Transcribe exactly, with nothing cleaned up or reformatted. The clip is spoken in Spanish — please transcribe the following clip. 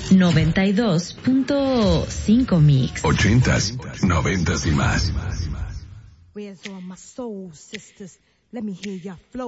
noventa y dos punto cinco Mix. Ochentas, noventas y más. Where's all my soul sisters? Let me hear your flow.